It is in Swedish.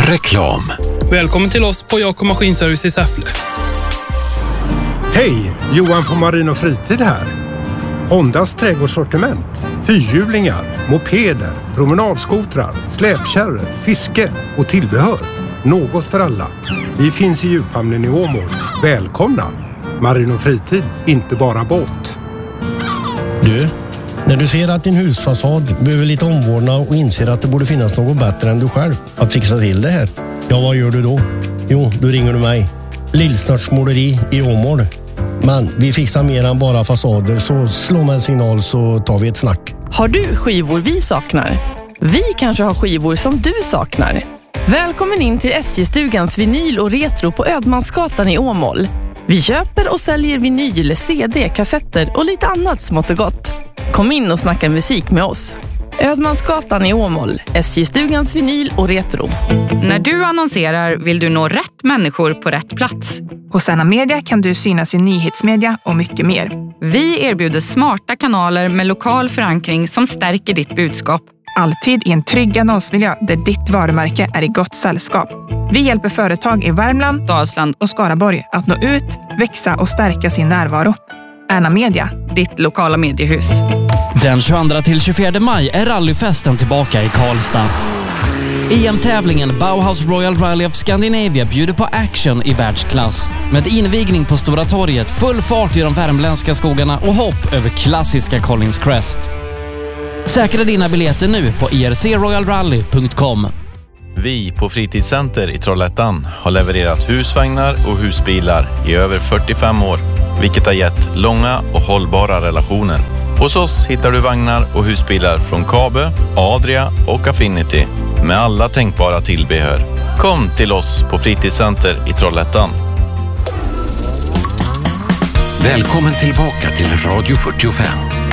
Reklam. Välkommen till oss på Jakob Maskinservice i Säffle. Hej, Johan på Marin och Fritid här. Hondas trädgårdssortiment, fyrhjulingar, mopeder, promenadskotrar, släpkärror, fiske och tillbehör. Något för alla. Vi finns i djuphamnen i Åmål. Välkomna! Marin och Fritid, inte bara båt. Du, när du ser att din husfasad behöver lite omvårdnad och inser att det borde finnas något bättre än du själv att fixa till det här. Ja, vad gör du då? Jo, då ringer du mig. Lillsnörts måleri i Åmål. Men vi fixar mer än bara fasader, så slå mig en signal så tar vi ett snack. Har du skivor vi saknar? Vi kanske har skivor som du saknar. Välkommen in till SJ-stugans vinyl och retro på Ödmansgatan i Åmål. Vi köper och säljer vinyl, CD, kassetter och lite annat smått och gott. Kom in och snacka musik med oss. Ödmansgatan i Åmål, SJ-stugans vinyl och retro. När du annonserar vill du nå rätt människor på rätt plats. Hos Anna Media kan du synas i nyhetsmedia och mycket mer. Vi erbjuder smarta kanaler med lokal förankring som stärker ditt budskap. Alltid i en trygg annonsmiljö där ditt varumärke är i gott sällskap. Vi hjälper företag i Värmland, Dalsland och Skaraborg att nå ut, växa och stärka sin närvaro. Anna Media, ditt lokala mediehus. Den 22 till 24 maj är rallyfesten tillbaka i Karlstad. EM-tävlingen Bauhaus Royal Rally of Scandinavia bjuder på action i världsklass. Med invigning på Stora torget, full fart i de värmländska skogarna och hopp över klassiska Collins Crest. Säkra dina biljetter nu på ircroyalrally.com. Vi på Fritidscenter i Trollhättan har levererat husvagnar och husbilar i över 45 år, vilket har gett långa och hållbara relationer. Hos oss hittar du vagnar och husbilar från Kabe, Adria och Affinity med alla tänkbara tillbehör. Kom till oss på Fritidscenter i Trollhättan. Välkommen tillbaka till Radio 45.